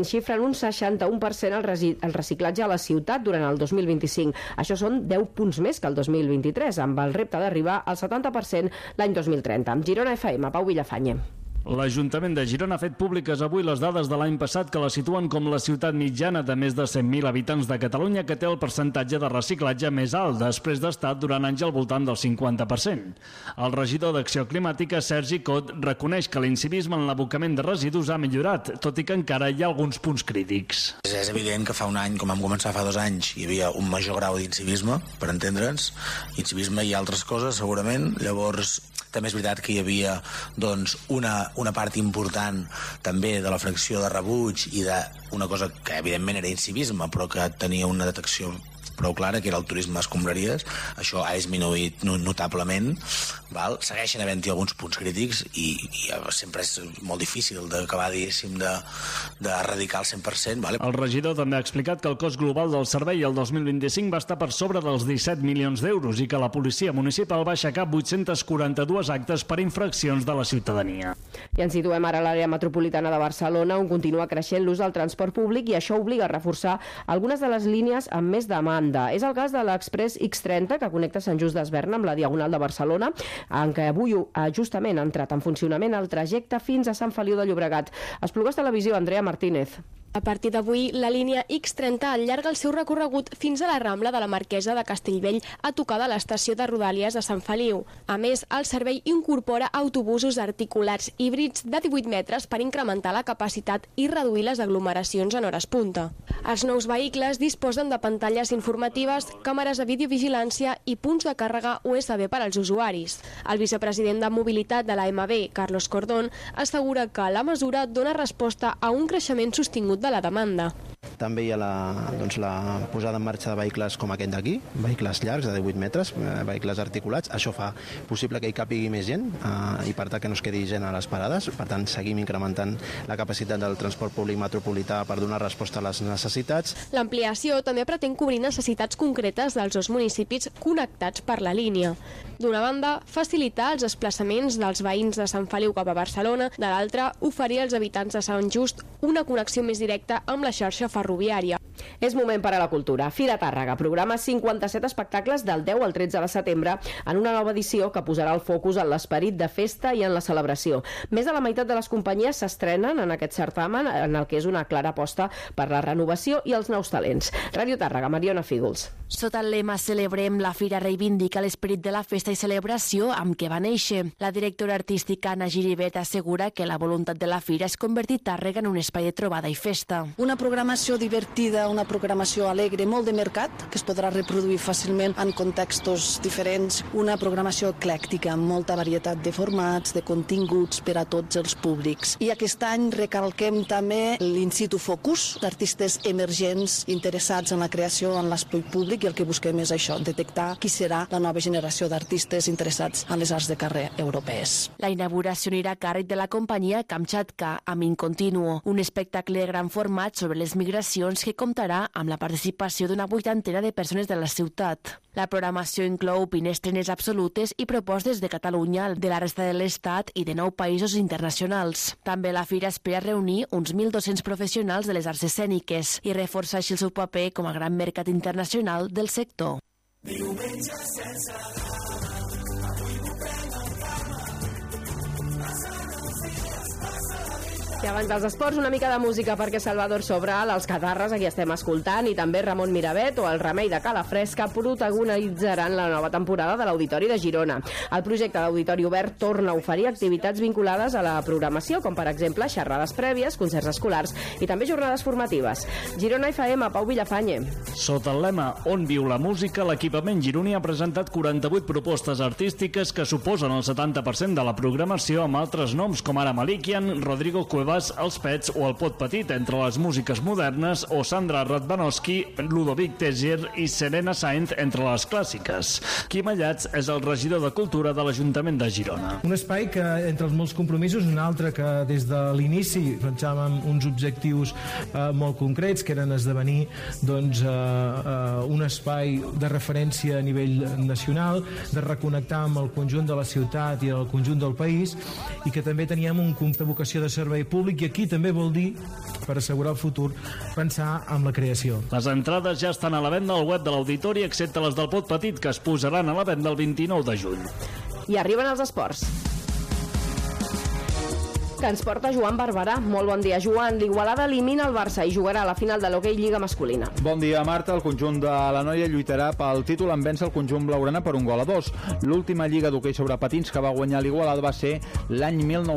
xifren un 61% el reciclatge a la ciutat durant el 2025. Això són 10 punts més que el 2023, amb el repte d'arribar al 70% l'any 2030. Girona FM, Pau Villafañe. L'Ajuntament de Girona ha fet públiques avui les dades de l'any passat que la situen com la ciutat mitjana de més de 100.000 habitants de Catalunya que té el percentatge de reciclatge més alt, després d'estar durant anys al voltant del 50%. El regidor d'Acció Climàtica, Sergi Cot, reconeix que l'incivisme en l'abocament de residus ha millorat, tot i que encara hi ha alguns punts crítics. És evident que fa un any, com vam començar fa 2 anys, hi havia un major grau d'incivisme, per entendre'ns, incivisme i altres coses, segurament. Llavors, també és veritat que hi havia doncs, una part important també de la fracció de rebuig i d'una cosa que evidentment era incivisme però que tenia una detecció prou clara, que era el turisme d'escombraries. Això ha disminuït notablement, val? Segueixen havent-hi alguns punts crítics i sempre és molt difícil d'acabar, diguéssim, d'erradicar el 100%. Vale? El regidor també ha explicat que el cost global del servei el 2025 va estar per sobre dels 17 milions d'euros i que la policia municipal va aixecar 842 actes per infraccions de la ciutadania. I ens situem ara a l'àrea metropolitana de Barcelona, on continua creixent l'ús del transport públic i això obliga a reforçar algunes de les línies amb més demanda. És el cas de l'Express X30, que connecta Sant Just d'Esvern amb la Diagonal de Barcelona, en què avui justament ha entrat en funcionament el trajecte fins a Sant Feliu de Llobregat. Esplugues Televisió, Andrea Martínez. A partir d'avui, la línia X30 allarga el seu recorregut fins a la Rambla de la Marquesa de Castellbell a tocar de l'estació de Rodalies de Sant Feliu. A més, el servei incorpora autobusos articulats híbrids de 18 metres per incrementar la capacitat i reduir les aglomeracions en hores punta. Els nous vehicles disposen de pantalles informatives, càmeres de videovigilància i punts de càrrega USB per als usuaris. El vicepresident de Mobilitat de l'AMB, Carlos Cordón, assegura que la mesura dona resposta a un creixement sostingut de la demanda. També hi ha la posada en marxa de vehicles com aquest d'aquí, vehicles llargs de 18 metres, vehicles articulats. Això fa possible que hi càpigui més gent i per tant que no es quedi gent a les parades. Per tant, seguim incrementant la capacitat del transport públic metropolità per donar resposta a les necessitats. L'ampliació també pretén cobrir necessitats concretes dels 2 municipis connectats per la línia. D'una banda, facilitar els desplaçaments dels veïns de Sant Feliu cap a Barcelona, de l'altra, oferir als habitants de Sant Just una connexió més directa amb la xarxa ferroviària. És moment per a la cultura. Fira Tàrrega programa 57 espectacles del 10 al 13 de setembre en una nova edició que posarà el focus en l'esperit de festa i en la celebració. Més de la meitat de les companyies s'estrenen en aquest certamen, en el que és una clara aposta per la renovació i els nous talents. Ràdio Tàrrega, Mariona Fígols. Sota el lema Celebrem, la fira reivindica l'esperit de la festa i celebració amb què va néixer. La directora artística Anna Giribet assegura que la voluntat de la fira és convertir Tàrrega en un espai de trobada i festa. Una programació divertida, una programació alegre, molt de mercat, que es podrà reproduir fàcilment en contextos diferents, una programació eclèctica amb molta varietat de formats, de continguts per a tots els públics. I aquest any recalquem també l'in situ focus d'artistes emergents interessats en la creació en l'espai públic i el que busquem és això, detectar qui serà la nova generació d'artistes interessats en les arts de carrer europees. La inauguració anirà a càrrec de la companyia Kamchatka, amb Incontinuo, un espectacle de gran format sobre les migracions que comptarà amb la participació d'una 80ena de persones de la ciutat. La programació inclou 20 estrenes absolutes i propostes de Catalunya, de la resta de l'Estat i de 9 països internacionals. També la fira espera reunir uns 1.200 professionals de les arts escèniques i reforçar així el seu paper com a gran mercat internacional del sector. Diumenge sense I abans dels esports, una mica de música perquè Salvador Sobral, els Catarres, aquí estem escoltant, i també Ramon Miravet o el Remei de Calafresca protagonitzaran la nova temporada de l'Auditori de Girona. El projecte d'Auditori Obert torna a oferir activitats vinculades a la programació, com per exemple xerrades prèvies, concerts escolars i també jornades formatives. Girona FM, Pau Villafañe. Sota el lema On viu la música, l'equipament gironí ha presentat 48 propostes artístiques que suposen el 70% de la programació, amb altres noms com ara Malikian, Rodrigo Cuevas, Els Pets o El Pot Petit, entre les músiques modernes, o Sandra Radwanowski, Ludovic Tezier i Serena Sainz, entre les clàssiques. Quim Allats és el regidor de Cultura de l'Ajuntament de Girona. Un espai que, entre els molts compromisos, un altre que des de l'inici pensàvem uns objectius molt concrets, que eren esdevenir un espai de referència a nivell nacional, de reconnectar amb el conjunt de la ciutat i el conjunt del país, i que també teníem un punt de vocació de servei públic públic, i aquí també vol dir, per assegurar el futur, pensar en la creació. Les entrades ja estan a la venda al web de l'Auditori, excepte les del Pot Petit, que es posaran a la venda el 29 de juny. I arriben els esports, que ens porta Joan Barberà. Molt bon dia, Joan. L'Igualada elimina el Barça i jugarà a la final de l'Hockey Lliga masculina. Bon dia, Marta. El conjunt de la noia lluitarà pel títol en vèncer el conjunt blaugrana per 1-2. L'última lliga d'hoquei sobre patins que va guanyar l'Igualada va ser l'any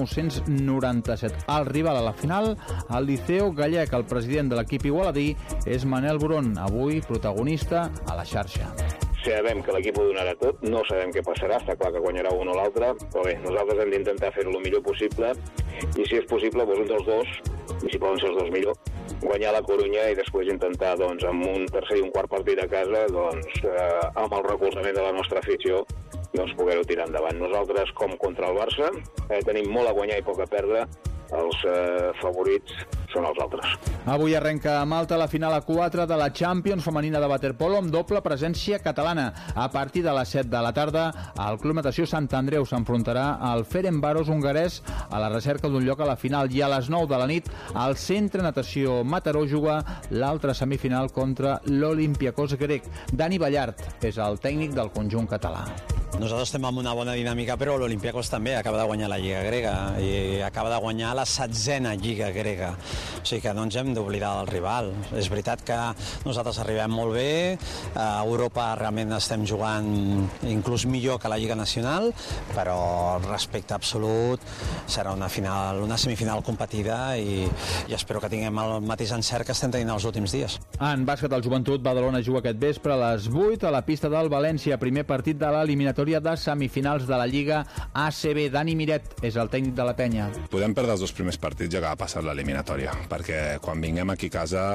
1997. El rival a la final, el Liceo Gallec. El president de l'equip igualadí és Manel Boron, avui protagonista a la xarxa. Sabem que l'equip ho donarà tot, no sabem què passarà, està clar que guanyarà un o l'altre, però bé, nosaltres hem d'intentar fer-ho el millor possible i si és possible, doncs un dels dos, i si poden ser els dos millor, guanyar la Corunya i després intentar, doncs, amb un tercer i un quart partit a casa, doncs, amb el recolzament de la nostra afició, doncs poder-ho tirar endavant. Nosaltres, com contra el Barça, tenim molt a guanyar i poc a perdre, els favorits són els altres. Avui arrenca a Malta la final a 4 de la Champions femenina de waterpolo amb doble presència catalana. A partir de les 7 de la tarda, el Club Natació Sant Andreu s'enfrontarà al Ferencváros hongarès a la recerca d'un lloc a la final, i a les 9 de la nit el Centre Natació Mataró juga l'altra semifinal contra l'Olympiakos grec. Dani Ballart és el tècnic del conjunt català. Nosaltres estem amb una bona dinàmica, però l'Olympiakos també acaba de guanyar la Lliga grega i acaba de guanyar la 16a Lliga grega. O sigui que no ens hem d'oblidar del rival. És veritat que nosaltres arribem molt bé, a Europa realment estem jugant inclús millor que la Lliga Nacional, però el respecte absolut serà una semifinal competida i espero que tinguem el mateix encert que estem tenint els últims dies. En bàsquet, el Joventut Badalona juga aquest vespre a les 8 a la pista del València, primer partit de l'eliminatori de semifinals de la Lliga ACB. Dani Miret és el tècnic de la penya. Podem perdre els dos primers partits i acabar passant l'eliminatòria, perquè quan vinguem aquí a casa,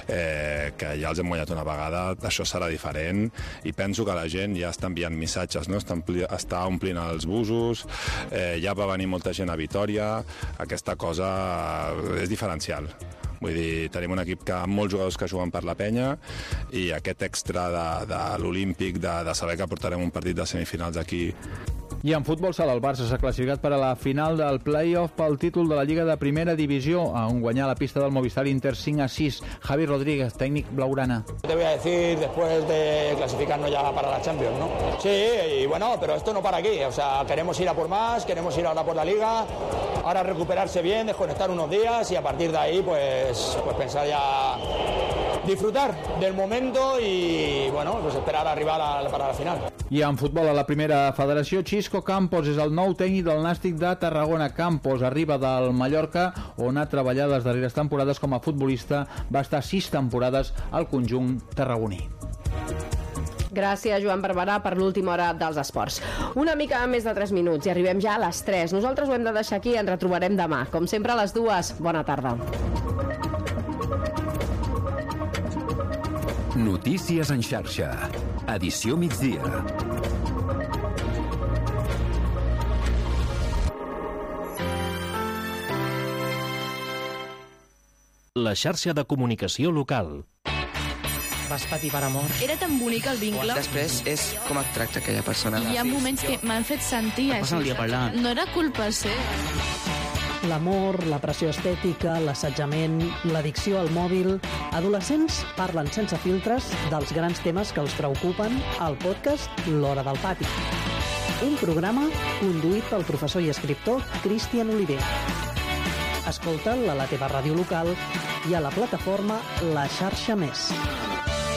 que ja els hem guanyat una vegada, això serà diferent, i penso que la gent ja està enviant missatges, no? Està omplint els busos, ja va venir molta gent a Vitòria, aquesta cosa és diferencial. Vull dir, tenim un equip amb molts jugadors que juguen per la penya, i aquest extra de l'Olímpic, de saber que portarem un partit de semifinals aquí. I en futbol sala, el Barça s'ha classificat per a la final del play-off pel títol de la Lliga de Primera Divisió, on guanyar la pista del Movistar Inter 5-6. Javi Rodríguez, tècnic blaugrana. Te voy a decir después de clasificarnos ya para la Champions, ¿no? Sí, y bueno, pero esto no para aquí. O sea, queremos ir a por más, queremos ir ahora por la Liga, ahora recuperarse bien, desconectar unos días y a partir de ahí, pues pensar ya disfrutar del momento y, bueno, pues esperar arribar para la final. I en futbol, a la primera federació, Xisco Campos és el nou tècnic del Nàstic de Tarragona. Campos arriba del Mallorca, on ha treballat les darreres temporades com a futbolista. Va estar 6 temporades al conjunt tarragoní. Gràcies, Joan Barberà, per l'última hora dels esports. Una mica més de 3 minuts i arribem ja a les 3. Nosaltres ho hem de deixar aquí i ens retrobarem demà. Com sempre, a les 2. Bona tarda. Notícies en xarxa. Edició migdia. La xarxa de comunicació local. Vas patir per amor. Era tan bonic el vincle. Després és com et tracta aquella persona. Hi ha moments que m'han fet sentir així. Passa el dia parlant. No era culpa seva. L'amor, la pressió estètica, l'assetjament, l'addicció al mòbil... Adolescents parlen sense filtres dels grans temes que els preocupen al podcast L'Hora del Pati. Un programa conduït pel professor i escriptor Cristian Oliver. Escolta'l a la teva ràdio local i a la plataforma La Xarxa Més.